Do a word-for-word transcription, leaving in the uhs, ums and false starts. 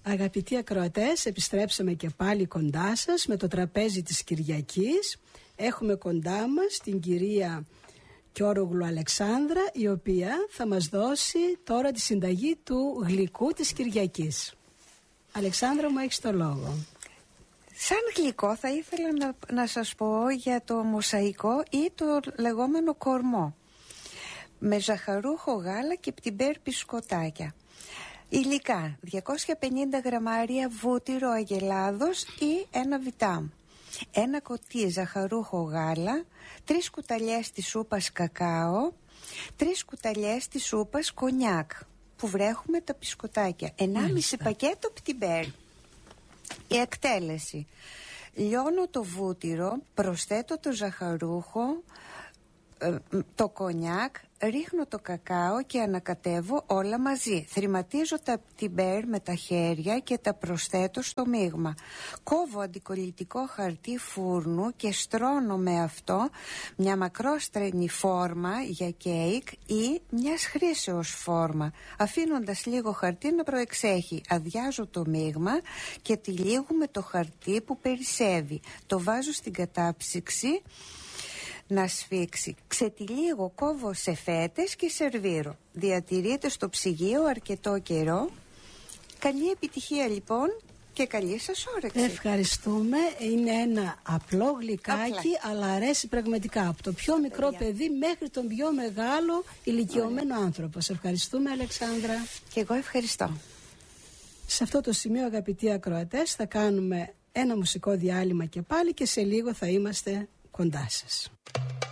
Αγαπητοί ακροατές, επιστρέψαμε και πάλι κοντά σας με το τραπέζι της Κυριακής. Έχουμε κοντά μας την κυρία Κιόρογλου Αλεξάνδρα, η οποία θα μας δώσει τώρα τη συνταγή του γλυκού της Κυριακής. Αλεξάνδρα μου, έχεις το λόγο. Σαν γλυκό θα ήθελα να, να σας πω για το μοσαϊκό ή το λεγόμενο κορμό, με ζαχαρούχο γάλα και πτυμπέρ μπισκοτάκια. Υλικά: διακόσια πενήντα γραμμάρια βούτυρο αγελάδος ή ένα βιτάμ, ένα κοτί ζαχαρούχο γάλα, τρεις κουταλιές της σούπας κακάο, τρεις κουταλιές της σούπας κονιάκ που βρέχουμε τα μπισκοτάκια, ενάμιση πακέτο πτυμπέρ. Η εκτέλεση: λιώνω το βούτυρο, προσθέτω το ζαχαρούχο, το κονιάκ, ρίχνω το κακάο και ανακατεύω όλα μαζί. Θρηματίζω τα πτυμπέρ με τα χέρια και τα προσθέτω στο μείγμα. Κόβω αντικολλητικό χαρτί φούρνου και στρώνω με αυτό μια μακρόστρενη φόρμα για κέικ ή μιας χρήσεως φόρμα, αφήνοντας λίγο χαρτί να προεξέχει. Αδειάζω το μείγμα και τυλίγουμε το χαρτί που περισσεύει. Το βάζω στην κατάψυξη να σφίξει. Ξετυλίγω, κόβω σε φέτες και σερβίρω. Διατηρείται στο ψυγείο αρκετό καιρό. Καλή επιτυχία λοιπόν και καλή σας όρεξη. Ευχαριστούμε. Είναι ένα απλό γλυκάκι, Απλά. αλλά αρέσει πραγματικά από το πιο μικρό Παιδιά. παιδί μέχρι τον πιο μεγάλο ηλικιωμένο Ωραία. άνθρωπο. Σε ευχαριστούμε, Αλεξάνδρα. Και εγώ ευχαριστώ. Σε αυτό το σημείο, αγαπητοί ακροατές, θα κάνουμε ένα μουσικό διάλειμμα και πάλι και σε λίγο θα είμαστε κοντά σας.